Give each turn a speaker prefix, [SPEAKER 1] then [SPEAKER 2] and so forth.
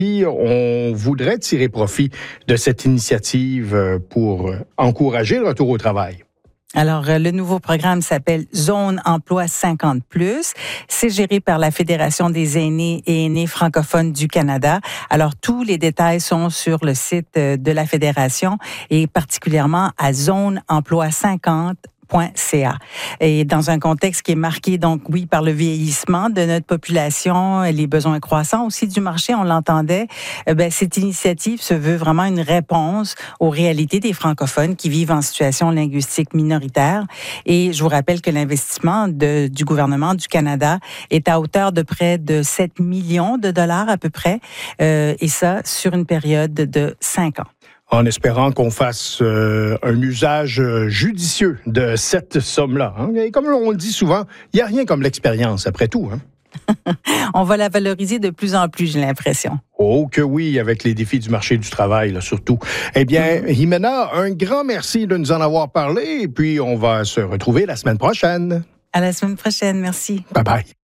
[SPEAKER 1] On voudrait tirer profit de cette initiative pour encourager le retour au travail.
[SPEAKER 2] Alors, le nouveau programme s'appelle Zone Emploi 50+. C'est géré par la Fédération des aînés et aînés francophones du Canada. Alors, tous les détails sont sur le site de la Fédération et particulièrement à zoneemploi50.ca. Et dans un contexte qui est marqué, donc, oui, par le vieillissement de notre population, les besoins croissants aussi du marché, on l'entendait, cette initiative se veut vraiment une réponse aux réalités des francophones qui vivent en situation linguistique minoritaire. Et je vous rappelle que l'investissement du gouvernement du Canada est à hauteur de près de 7 millions de dollars à peu près, et ça sur une période de 5 ans.
[SPEAKER 1] En espérant qu'on fasse un usage judicieux de cette somme-là. Hein? Et comme on le dit souvent, il n'y a rien comme l'expérience, après tout. Hein?
[SPEAKER 2] On va la valoriser de plus en plus, j'ai l'impression.
[SPEAKER 1] Oh que oui, avec les défis du marché du travail, là, surtout. Eh bien, Jimena, un grand merci de nous en avoir parlé, et puis on va se retrouver la semaine prochaine.
[SPEAKER 2] À la semaine prochaine, merci.
[SPEAKER 1] Bye-bye.